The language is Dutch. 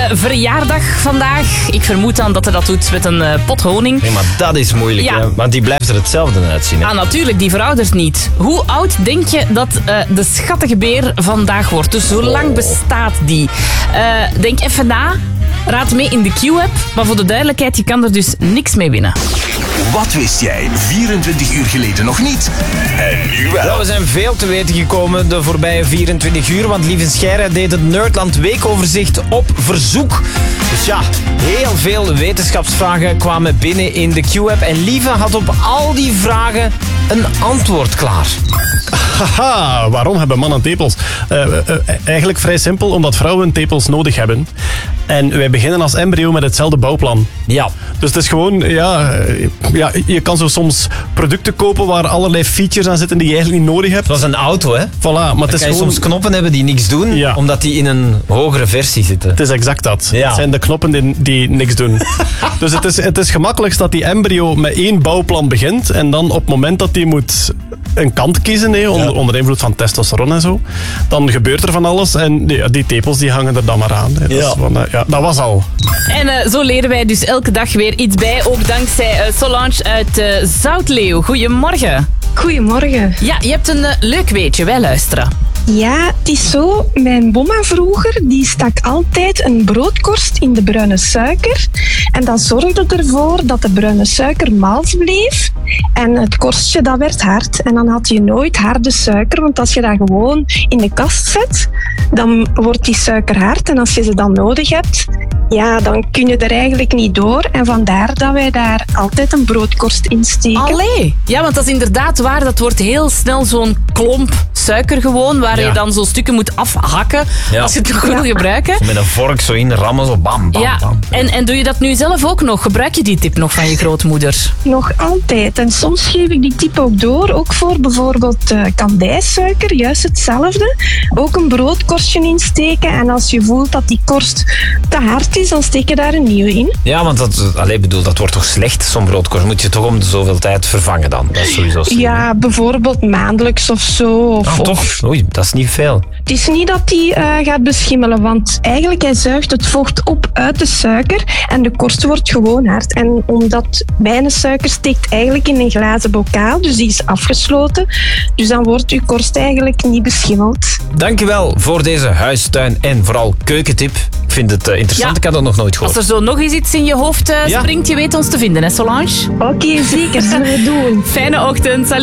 verjaardag vandaag. Ik vermoed dan dat hij dat doet met een pot honing. Nee, maar dat is moeilijk, Ja. hè? Want die blijft er hetzelfde uitzien. Hè? Ah, natuurlijk, die veroudert niet. Hoe oud denk je dat de schattige beer vandaag wordt? Dus hoe lang bestaat die? Denk even na. Raad mee in de Q-app. Maar voor de duidelijkheid, je kan er dus niks mee winnen. Wat wist jij 24 uur geleden nog niet? En nu wel. Ja, we zijn veel te weten gekomen de voorbije 24 uur, want Lieve Scheirer deed het Nerdland weekoverzicht op verzoek. Dus ja, heel veel wetenschapsvragen kwamen binnen in de Q-app en Lieve had op al die vragen een antwoord klaar. Haha, waarom hebben mannen tepels? Eigenlijk vrij simpel, omdat vrouwen tepels nodig hebben. En wij beginnen als embryo met hetzelfde bouwplan. Ja. Dus het is gewoon, je kan zo soms producten kopen waar allerlei features aan zitten die je eigenlijk niet nodig hebt. Dat is een auto, hè? Voilà, maar het is Kan je gewoon... soms knoppen hebben die niks doen, Ja. omdat die in een hogere versie zitten. Het is exact dat. Ja. Het zijn de knoppen die niks doen. Dus het is gemakkelijkst dat die embryo met één bouwplan begint en dan op het moment dat die moet een kant kiezen, onder invloed van testosteron en zo, dan gebeurt er van alles en die tepels die hangen er dan maar aan. Hè. Dat was al. En zo leren wij dus elke dag weer iets bij. Ook dankzij Solange uit Zoutleeuw. Goedemorgen. Goedemorgen. Ja, je hebt een leuk weetje. Wij luisteren. Ja, het is zo. Mijn bomma vroeger, die stak altijd een broodkorst in de bruine suiker. En dat zorgde ervoor dat de bruine suiker mals bleef. En het korstje, dat werd hard. En dan had je nooit harde suiker. Want als je dat gewoon in de kast zet, dan wordt die suiker hard. En als je ze dan nodig hebt, ja, dan kun je er eigenlijk niet door. En vandaar dat wij daar altijd een broodkorst in steken. Allee. Ja, want dat is inderdaad waar. Dat wordt heel snel zo'n klomp suiker gewoon, waar je dan zo stukken moet afhakken als je het toch wil gebruiken. Met een vork zo in rammen, zo bam, bam, bam. En doe je dat nu zelf ook nog? Gebruik je die tip nog van je grootmoeder? Nog altijd. En soms geef ik die tip ook door. Ook voor bijvoorbeeld kandijsuiker. Juist hetzelfde. Ook een broodkorstje insteken. En als je voelt dat die korst te hard is, dan steek je daar een nieuwe in. Ja, want dat wordt toch slecht, zo'n broodkorst? Moet je toch om de zoveel tijd vervangen dan? Dat is sowieso slim. Ja, bijvoorbeeld maandelijks of zo. Toch? Oei, dat is niet veel. Het is niet dat die gaat beschimmelen, want eigenlijk hij zuigt het vocht op uit de suiker en de korst wordt gewoon hard. En omdat bijensuiker steekt eigenlijk in een glazen bokaal, dus die is afgesloten. Dus dan wordt uw korst eigenlijk niet beschimmeld. Dankjewel voor deze huistuin en vooral keukentip. Ik vind het interessant, ik had dat nog nooit gehoord. Als er zo nog eens iets in je hoofd springt, je weet ons te vinden, hè Solange? Oké, zeker. Zullen we doen. Fijne ochtend.